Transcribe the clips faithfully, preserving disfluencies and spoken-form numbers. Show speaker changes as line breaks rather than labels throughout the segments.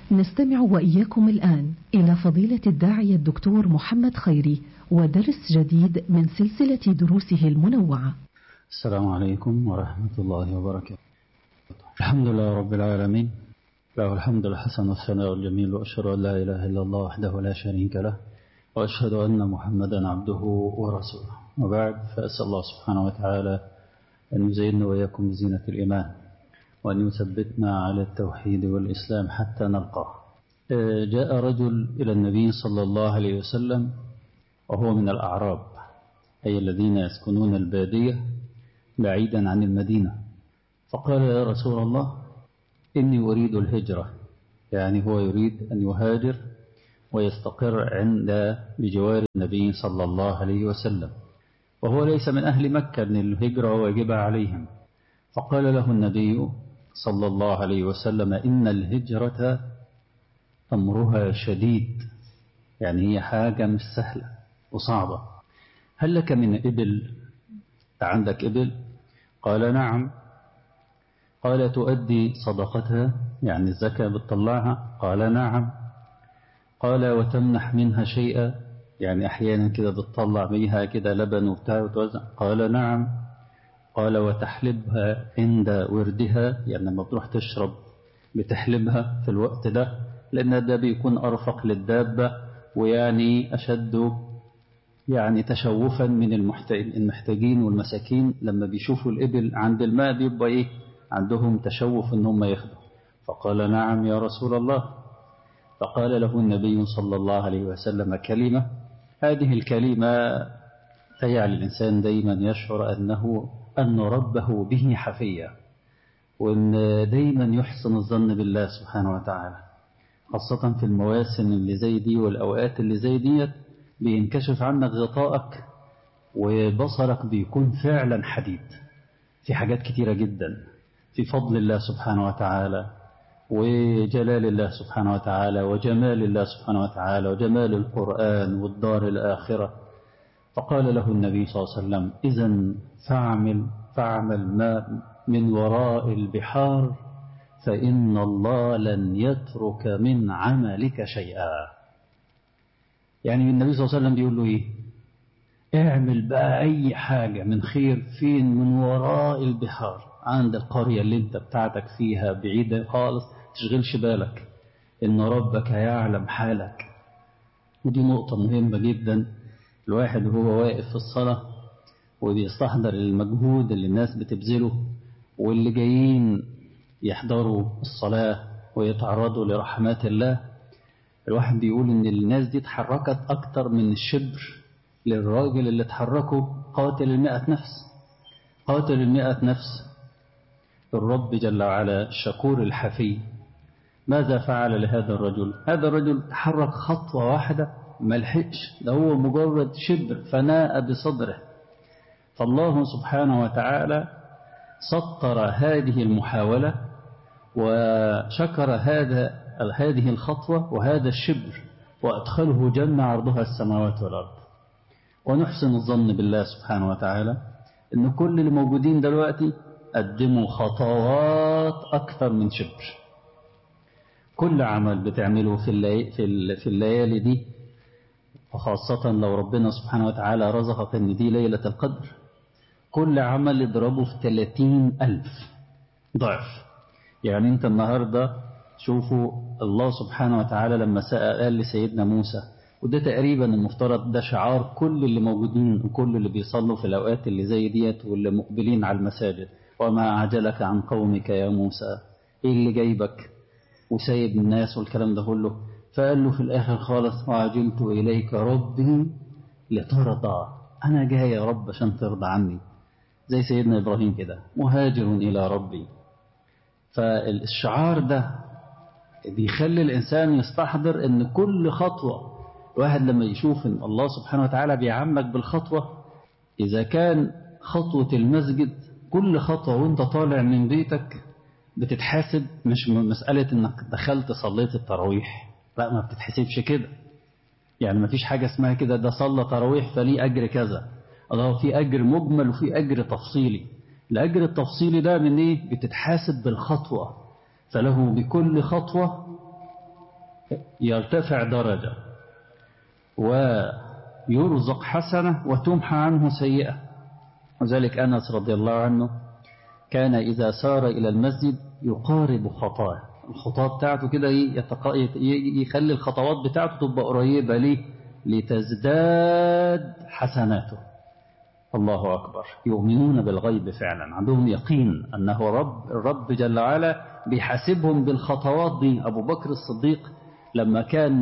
نستمع وإياكم الآن إلى فضيلة الداعية الدكتور محمد خيري ودرس جديد من سلسلة دروسه المنوعة.
السلام عليكم ورحمة الله وبركاته. الحمد لله رب العالمين، له الحمد الحسن والثناء الجميل، وأشهد أن لا إله إلا الله وحده لا شريك له، وأشهد أن محمدا عبده ورسوله. وبعد، فأسأل الله سبحانه وتعالى أن يزيننا وإياكم بزينة الإيمان، وأن يثبتنا على التوحيد والإسلام حتى نلقاه. جاء رجل إلى النبي صلى الله عليه وسلم وهو من الأعراب، أي الذين يسكنون البادية بعيدا عن المدينة، فقال: يا رسول الله، إني أريد الهجرة. يعني هو يريد أن يهاجر ويستقر عند بجوار النبي صلى الله عليه وسلم، وهو ليس من أهل مكة، من الهجرة واجبة عليهم. فقال له النبي صلى الله عليه وسلم: إن الهجرة أمرها شديد، يعني هي حاجة مش سهلة وصعبة. هل لك من إبل؟ عندك إبل؟ قال: نعم. قال: تؤدي صدقتها، يعني الزكاة بتطلعها؟ قال: نعم. قال: وتمنح منها شيئا، يعني أحيانا كده بتطلع بيها كده لبن وبتاع وتوزع؟ قال: نعم. قال: وتحلبها عند وردها، يعني لما بتروح تشرب بتحلبها في الوقت ده، لأن ده بيكون أرفق للدابة، ويعني أشد يعني تشوفا من المحتاجين والمساكين. لما بيشوفوا الإبل عند الماء بيبقى إيه؟ عندهم تشوف إنهم ياخدوا. فقال: نعم يا رسول الله. فقال له النبي صلى الله عليه وسلم كلمة، هذه الكلمة تجعل الإنسان دايما يشعر أنه أن ربه به حفية، وأن دايما يحسن الظن بالله سبحانه وتعالى، خاصة في المواسم اللي زي دي والأوقات اللي زي دي بينكشف عنك غطائك وبصرك بيكون فعلا حديد في حاجات كتيرة جدا، في فضل الله سبحانه وتعالى وجلال الله سبحانه وتعالى وجمال الله سبحانه وتعالى وجمال القرآن والدار الآخرة. فقال له النبي صلى الله عليه وسلم: إذن فاعمل فاعمل ما من وراء البحار، فإن الله لن يترك من عملك شيئا. يعني النبي صلى الله عليه وسلم بيقول له إيه؟ اعمل بقى أي حاجة من خير فين؟ من وراء البحار، عند القرية اللي انت بتاعتك فيها بعيدة خالص، تشغلش بالك إن ربك يعلم حالك. ودي نقطة مهمة جدا. الواحد وهو واقف في الصلاة وبيستحضر المجهود اللي الناس بتبذله واللي جايين يحضروا الصلاة ويتعرضوا لرحمات الله، الواحد بيقول إن الناس دي اتحركت أكتر من الشبر للراجل اللي اتحركوا قاتل المئة نفس. قاتل المئة نفس الرب جل وعلا الشكور الحفي ماذا فعل لهذا الرجل؟ هذا الرجل تحرك خطوة واحدة ملحقش، ده هو مجرد شبر فناء بصدره. فالله سبحانه وتعالى سطر هذه المحاولة وشكر هذا هذه الخطوة وهذا الشبر، وأدخله جنة عرضها السماوات والأرض. ونحسن الظن بالله سبحانه وتعالى إن كل اللي موجودين دلوقتي قدموا خطوات أكثر من شبر. كل عمل بتعمله في اللي في الليالي دي، وخاصة لو ربنا سبحانه وتعالى رزقك إن دي ليلة القدر، كل عمل اضربه في ثلاثين ألف ضعف. يعني أنت النهاردة شوفوا الله سبحانه وتعالى لما سأل قال لسيدنا موسى، وده تقريبا المفترض ده شعار كل اللي موجودين وكل اللي بيصلوا في الأوقات اللي زي ديت واللي مقبلين على المساجد: وما أعجلك عن قومك يا موسى؟ إيه اللي جايبك وسايب الناس والكلام ده كله؟ فقال له في الآخر خالص: وعجلت إليك ربي لترضى. أنا جاي يا رب عشان ترضى عني، زي سيدنا إبراهيم كده: مهاجر إلى ربي. فالشعار ده بيخلي الإنسان يستحضر أن كل خطوة، الواحد لما يشوف أن الله سبحانه وتعالى بيعاملك بالخطوة، إذا كان خطوة المسجد كل خطوة وانت طالع من بيتك بتتحاسب، مش مسألة أنك دخلت صليت التراويح، لا، ما بتتحسبش كده. يعني ما فيش حاجة اسمها كده ده صلى تراويح فليه أجر كذا. الله في أجر مجمل وفي أجر تفصيلي. الأجر التفصيلي ده من إيه؟ بتتحاسب بالخطوة، فله بكل خطوة يرتفع درجة ويرزق حسنة وتمحى عنه سيئة. وذلك أنس رضي الله عنه كان إذا سار إلى المسجد يقارب خطاه، الخطوات بتاعته كده يخلي الخطوات بتاعته تبقى قريبة ليه؟ لتزداد حسناته. الله أكبر. يؤمنون بالغيب فعلا، عندهم يقين أنه رب الرب جل وعلا بيحاسبهم بالخطوات دي. أبو بكر الصديق لما كان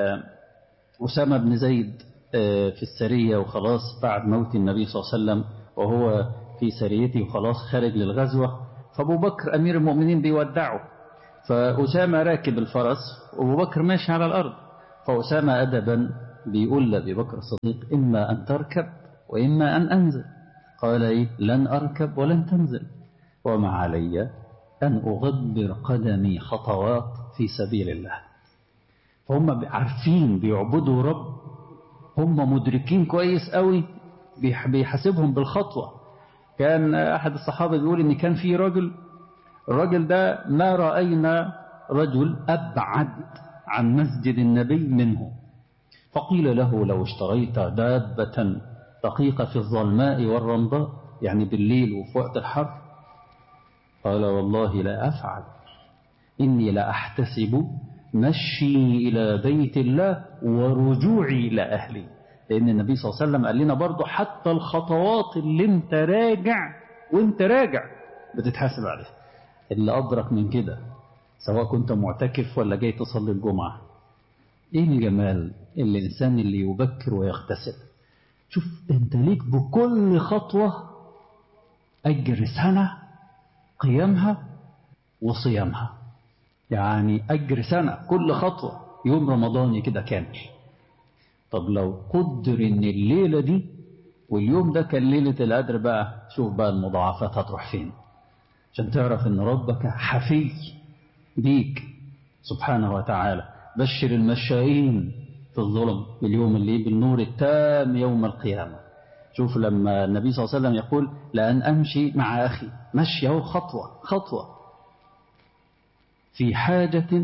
أسامة بن زيد في السرية وخلاص بعد موت النبي صلى الله عليه وسلم وهو في سريته وخلاص خارج للغزوة، فأبو بكر أمير المؤمنين بيودعه، فأسامة راكب الفرس وأبو بكر ماشي على الأرض، فأسامة أدبا بيقول لأبي بكر الصديق إما أن تركب وإما أن أنزل. قال إيه؟ لن أركب ولن تنزل، وما علي أن أغبر قدمي خطوات في سبيل الله. فهم عارفين بيعبدوا رب، هم مدركين كويس قوي بيحاسبهم بالخطوة. كان أحد الصحابة بيقول إن كان في رجل، الرجل ده ما رأينا رجل أبعد عن مسجد النبي منه، فقيل له لو اشتريت دابة دقيقة في الظلماء والرمضاء، يعني بالليل وفي وقت الحر، قال والله لا أفعل، إني لأحتسب مشي إلى بيت الله ورجوعي إلى أهلي. لأن النبي صلى الله عليه وسلم قال لنا برضو حتى الخطوات اللي انت راجع وانت راجع بتتحاسب عليها. اللي أدرك من كده سواء كنت معتكف ولا جاي تصلي الجمعة، ايه الجمال الإنسان اللي يبكر ويغتسل. شوف انت ليك بكل خطوة أجر سنة قيامها وصيامها، يعني أجر سنة كل خطوة، يوم رمضاني كده كامل. طب لو قدر ان الليلة دي واليوم ده كان ليلة القدر بقى، شوف بقى المضاعفات هتروح فين، عشان تعرف ان ربك حفي بيك سبحانه وتعالى. بشر المشائين في الظلم باليوم اللي بالنور التام يوم القيامة. شوف لما النبي صلى الله عليه وسلم يقول لأن أمشي مع أخي، مشي هو خطوة خطوة في حاجة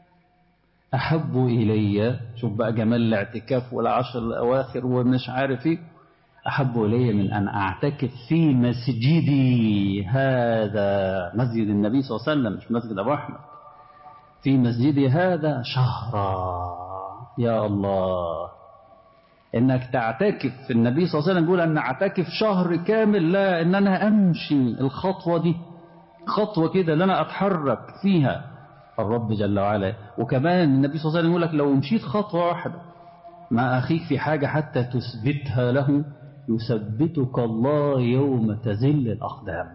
أحب إلي، شوف بقى جمال الاعتكاف والعشر الأواخر ومش عارف إيه، أحب إلي من أن أعتكف في مسجدي هذا، مسجد النبي صلى الله عليه وسلم مش مسجد أبو أحمد، في مسجدي هذا شهرا. يا الله، إنك تعتكف. النبي صلى الله عليه وسلم يقول أن أعتكف شهر كامل، لا إن أنا أمشي الخطوة دي خطوة كده اللي أنا أتحرك فيها الرب جل وعلا. وكمان النبي صلى الله عليه وسلم يقول لك لو مشيت خطوة واحدة مع أخيك في حاجة حتى تثبتها له يثبتك الله يوم تزل الأقدام.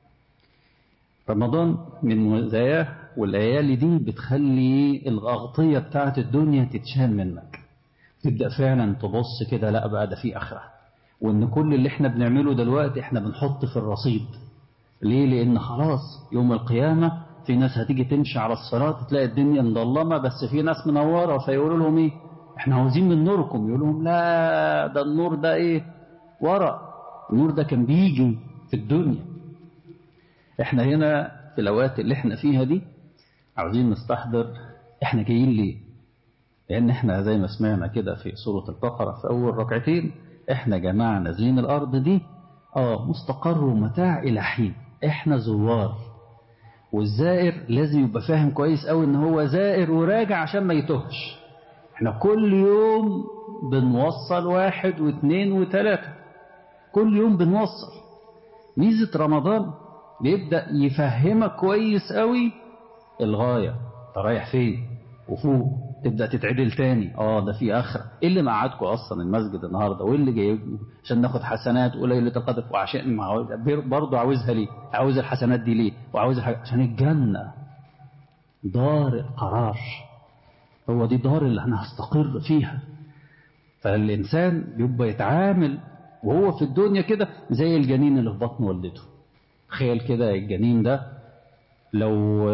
رمضان من مزاياه والليالي دي بتخلي الأغطية بتاعت الدنيا تتشال منك، تبدأ فعلا تبص كده لا بقى ده في آخرة، وإن كل اللي احنا بنعمله دلوقتي احنا بنحط في الرصيد. ليه؟ لأن خلاص يوم القيامة في ناس هتيجي تمشي على الصراط تلاقي الدنيا مظلمة، بس في ناس منورة، فيقولوا لهم ايه احنا عاوزين من نوركم، يقول لهم لا ده النور ده ايه ورا، النور ده كان بيجي في الدنيا. احنا هنا في الأوقات اللي احنا فيها دي عاوزين نستحضر احنا جايين ليه، لأن احنا زي ما سمعنا كده في سورة البقرة في أول ركعتين، احنا جماعة نازلين الأرض دي اه مستقر ومتاع إلى حين، احنا زوار، والزائر لازم يبقى فاهم كويس قوي ان هو زائر وراجع عشان ما يتوهش. احنا كل يوم بنوصل واحد واثنين وثلاثة، كل يوم بنوصل. ميزة رمضان بيبدأ يفهمك كويس قوي الغاية، انت رايح فين، وفوق تبدأ تتعدل تاني، اه ده في آخرة. ايه اللي مقعدكم اصلا المسجد النهاردة، وايه اللي جايبكم عشان ناخد حسنات وليلة القدر، وعشان برضه عاوزها ليه، عاوز الحسنات دي ليه، وعاوز الح... عشان الجنة دار القرار، هو دي دار اللي انا هستقر فيها. فالإنسان بيبقى يتعامل وهو في الدنيا كده زي الجنين اللي في بطن والدته. تخيل كده الجنين ده لو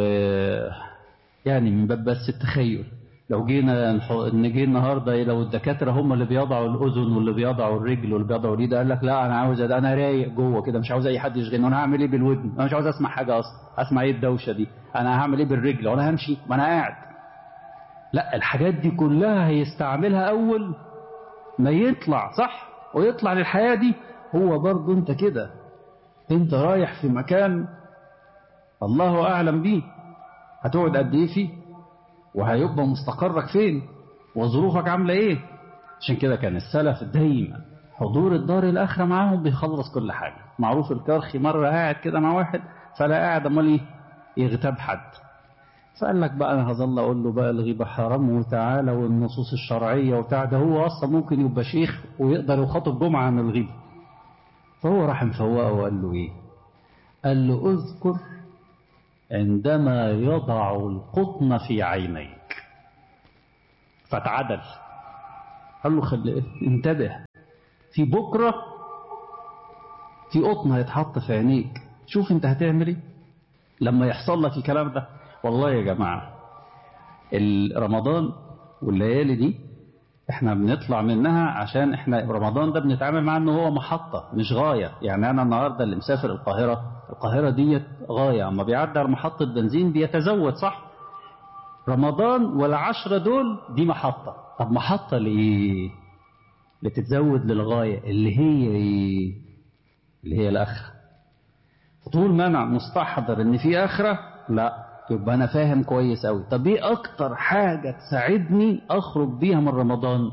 يعني من باب بس التخيل، لو جينا نجي النهارده لو الدكاتره هم اللي بيضعوا الاذن واللي بيضعوا الرجل واللي بيضعوا اليد، قال لك لا انا عاوز انا رايق جوه كده مش عاوز اي حد يشغلني، انا هعمل ايه بالودن، انا مش عاوز اسمع حاجه اصلا، اسمع ايه الدوشه دي، انا هعمل ايه بالرجل وانا همشي ما انا قاعد. لا، الحاجات دي كلها هيستعملها أول ما يطلع، صح، ويطلع للحياة دي. هو برضو انت كده، انت رايح في مكان الله أعلم بيه هتقعد قد ايه فيه، وهيبقى مستقرك فين، وظروفك عاملة ايه. عشان كده كان السلف دايما حضور الدار الآخرة معاهم بيخلص كل حاجة. معروف الكرخي مرة قاعد كده مع واحد، فلا قاعد امال ايه يغتاب حد، فقال لك بقى انا هظل اقول له بقى الغيبة حرام وتعالى والنصوص الشرعية وبتاع ده، هو اصلا ممكن يبقى شيخ ويقدر يخاطب جمعة عن الغيبة. فهو راح مفوقه وقال له ايه، قال له اذكر عندما يضع القطن في عينيك فتعدل. قال له خلي انتبه، في بكرة في قطن هيتحط في عينيك، شوف انت هتعمل ايه لما يحصل لك الكلام ده. والله يا جماعة رمضان والليالي دي احنا بنطلع منها عشان احنا رمضان ده بنتعامل معاه انه هو محطة مش غاية. يعني انا النهاردة اللي مسافر القاهرة، القاهرة ديت غاية، اما بيعدي على محطة بنزين بيتزود، صح. رمضان والعشرة دول دي محطة. طب محطة لإيه؟ لتتزود للغاية اللي هي ايه؟ اللي هي الآخرة. طول ما انا مستحضر ان في آخرة، لا يبقى انا فاهم كويس قوي. طب ايه اكتر حاجة تساعدني اخرج بيها من رمضان؟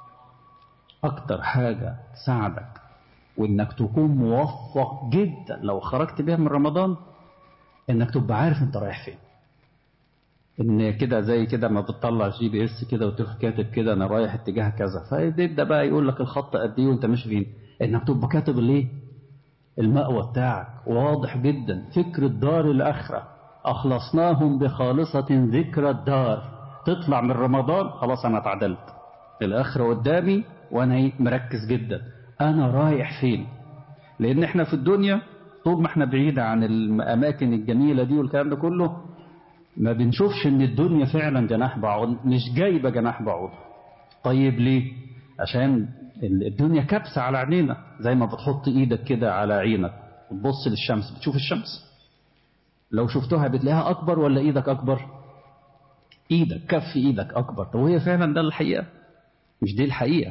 اكتر حاجة تساعدك وانك تكون موفق جدا لو خرجت بيها من رمضان، انك تبقى عارف انت رايح فين. ان كده زي كده ما بتطلع جي بي اس كده وتروح كاتب كده انا رايح اتجاه كذا، فيبدا بقى يقول لك الخط قد ايه وانت ماشي فين. انك تبقى كاتب الايه، المأوى بتاعك واضح جدا. فكر الدار الاخره، اخلصناهم بخالصه ذكرى الدار. تطلع من رمضان خلاص انا اتعدلت، الاخره قدامي وانا مركز جدا انا رايح فين. لان احنا في الدنيا طول ما احنا بعيد عن الاماكن الجميله دي والكلام ده كله ما بنشوفش ان الدنيا فعلا جناح بعوض، مش جايبه جناح بعوض. طيب ليه؟ عشان الدنيا كبسه على عينينا، زي ما بتحط ايدك كده على عينك وتبص للشمس بتشوف الشمس، لو شفتها بتلاقيها اكبر ولا ايدك اكبر؟ ايدك، كف ايدك اكبر. طب وهي فعلا ده الحقيقه؟ مش دي الحقيقه.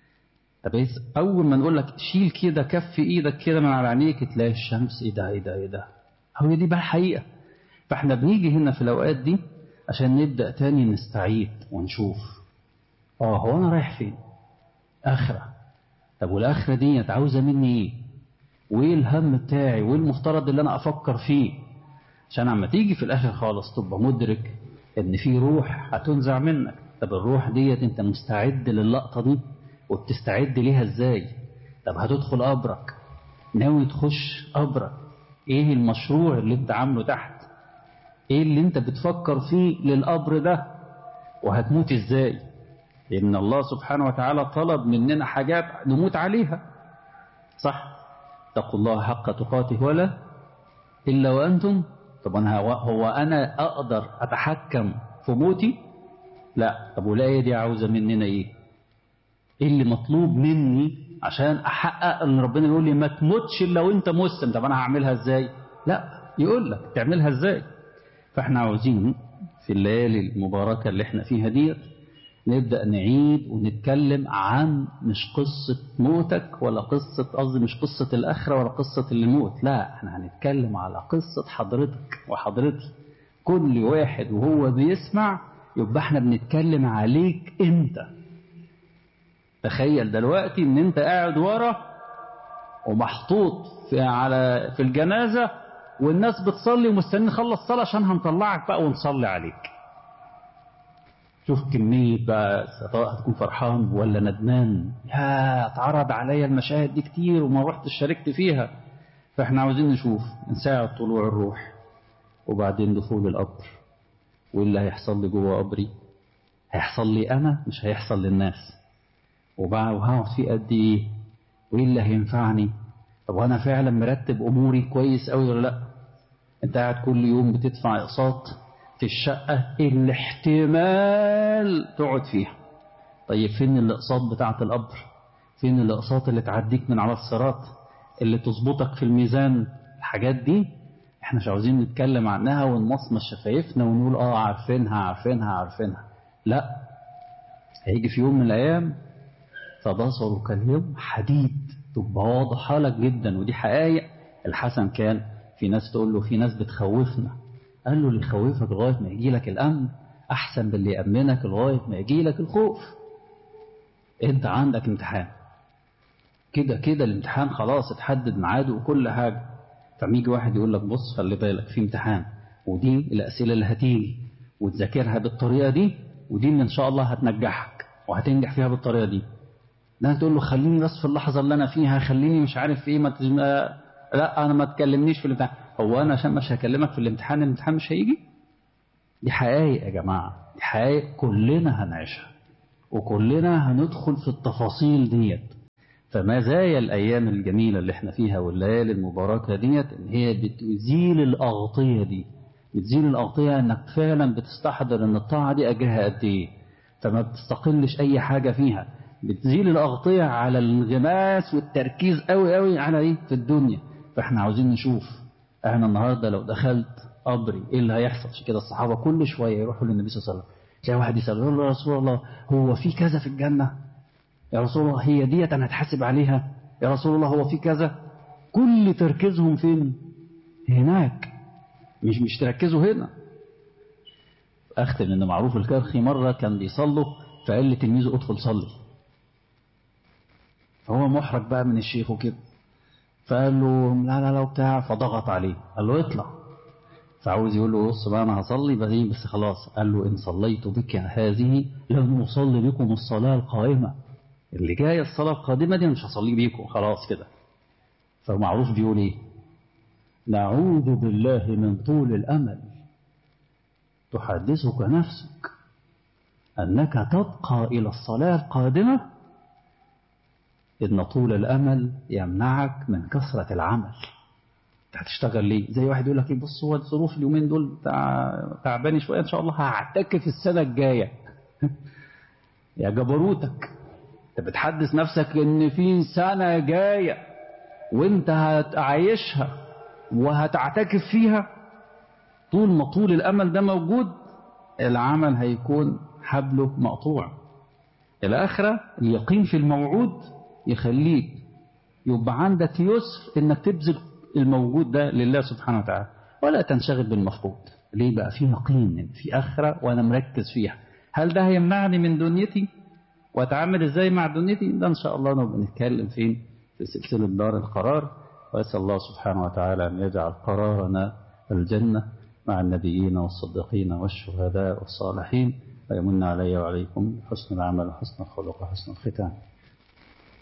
طب اول ما نقول لك شيل كده كف ايدك كده من على عينيك تلاقي الشمس، ايه ده ايه ده ايه ده، هو دي بقى الحقيقه. فاحنا بنيجي هنا في الاوقات دي عشان نبدا تاني نستعيد ونشوف اه هو انا رايح فين، اخره. طب والاخره دي عاوزه مني ايه، وايه الهم بتاعي، وايه المفترض اللي انا افكر فيه، عشان عما تيجي في الاخر خالص تبقى مدرك ان في روح هتنزع منك. طب الروح ديت انت مستعد للقطه دي وبتستعد ليها ازاي؟ طب هتدخل قبرك، ناوي تخش قبرك، ايه المشروع اللي انت عامله تحت، ايه اللي انت بتفكر فيه للقبر ده، وهتموت ازاي؟ لان الله سبحانه وتعالى طلب مننا حاجات نموت عليها، صح. اتقوا الله حق تقاته ولا الا وانتم. طب انا هو انا اقدر اتحكم في موتي؟ لا. طب والايه دي عاوزه مننا ايه؟ ايه اللي مطلوب مني عشان احقق ان ربنا يقول لي ما تموتش الا وانت مسلم؟ طب انا هعملها ازاي؟ لا، يقول لك تعملها ازاي. فاحنا عاوزين في الليالي المباركة اللي احنا فيها ديت نبدأ نعيد ونتكلم عن مش قصة موتك ولا قصة، قصدي مش قصة الآخرة ولا قصة الموت، لا احنا هنتكلم على قصة حضرتك وحضرتي. كل واحد وهو بيسمع يبقى احنا بنتكلم عليك انت. تخيل دلوقتي ان انت قاعد ورا ومحطوط في على في الجنازة والناس بتصلي ومستنين نخلص صلاة عشان هنطلعك بقى ونصلي عليك. شوف كمية بقى، هتكون فرحان ولا ندمان؟ يا اتعرض عليا المشاهد دي كتير وما رحت شاركت فيها. فاحنا عاوزين نشوف من ساعة طلوع الروح وبعدين دخول القبر، وايه اللي هيحصل لي جوه قبري، هيحصل لي انا مش هيحصل للناس، وبقى وهقعد فيه قد ايه، وايه اللي هينفعني. طب وانا فعلا مرتب اموري كويس قوي ولا لا؟ انت قاعد كل يوم بتدفع اقساط في الشقة اللي احتمال تقعد فيها. طيب فين الاقساط بتاعة القبر؟ فين الاقساط اللي تعديك من على الصراط، اللي تظبطك في الميزان؟ الحاجات دي احنا مش عاوزين نتكلم عنها ونمصمص شفايفنا ونقول اه عارفينها عارفينها عارفينها. لا، هيجي في يوم من الأيام فبصرك اليوم حديد، تبقى واضحة لك جدا. ودي حقائق. الحسن كان في ناس تقول له في ناس بتخوفنا، قال له اللي يخوفك لغاية ما يجي لك الأمن أحسن من اللي يأمنك لغاية ما يجي لك الخوف. أنت عندك امتحان كده كده، الامتحان خلاص اتحدد ميعاده وكل حاجة. فميجي واحد يقول لك بص خلي بالك في امتحان، ودي الأسئلة اللي هتيجي وتذاكرها بالطريقة دي، ودي اللي إن شاء الله هتنجحك وهتنجح فيها بالطريقة دي. ده تقول له خليني بس في اللحظة اللي أنا فيها، خليني مش عارف إيه، ما تجم... لا أنا ما تكلمنيش في الامتحان. هو أنا عشان مش هكلمك في الامتحان الامتحان مش هيجي؟ دي حقائق يا جماعة، دي حقائق كلنا هنعيشها وكلنا هندخل في التفاصيل ديت. فمزايا الأيام الجميلة اللي احنا فيها والليالي المباركة ديت إن هي بتزيل الأغطية دي، بتزيل الأغطية إنك فعلا بتستحضر إن الطاعة دي أجرها قد إيه، فما بتستقلش أي حاجة فيها. بتزيل الأغطية على الانغماس والتركيز قوي قوي على إيه في الدنيا. فإحنا عاوزين نشوف احنا النهاردة لو دخلت قبري إيه اللي هيحصل. عشان كده الصحابة كل شوية يروحوا للنبي صلى الله عليه وسلم، تلاقي واحد يسأل يقول له يا رسول الله هو في كذا في الجنة؟ يا رسول الله هي ديت أنا هتحاسب عليها؟ يا رسول الله هو في كذا؟ كل تركيزهم فين؟ هناك، مش مش تركزوا هنا. أختم إن معروف الكرخي مرة كان بيصلوا فقال لتلميذه ادخل صلي، فهو محرج بقى من الشيخ وكده، فقال له لا لا لا بتاع، فضغط عليه قال له اطلع. فعاوز يقول له بص بقى أنا هصلي بس بس خلاص. قال له إن صليت بك هذه لن أصلي بكم الصلاة القائمة، اللي جاية الصلاة القادمة دي مش هصلي بيكم خلاص كده. فمعروف بيقول ايه؟ نعوذ بالله من طول الأمل تحدثك نفسك أنك تبقى إلى الصلاة القادمة، إن طول الأمل يمنعك من كثرة العمل. هتشتغل ليه؟ زي واحد يقول لك ايه بص هو الظروف اليومين دول تعباني شوية إن شاء الله هعتكف السنة الجاية. يا جبروتك، انت بتحدث نفسك ان في سنة جاية وانت هتعيشها وهتعتكف فيها. طول ما طول الامل ده موجود العمل هيكون حبله مقطوع. الاخرة اليقين في الموعود يخليك يبقى عندك يسر انك تبذل الموجود ده لله سبحانه وتعالى ولا تنشغل بالمفقود. ليه بقى؟ في يقين في اخرة وانا مركز فيها. هل ده هيمنعني من دنيتي واتعامل ازاي مع دنيتي؟ ده ان شاء الله نبقى نتكلم فين في سلسلة دار القرار. واسال الله سبحانه وتعالى ان يجعل قرارنا الجنة مع النبيين والصديقين والشهداء والصالحين، ويمن علي وعليكم حسن العمل وحسن الخلق وحسن الختام.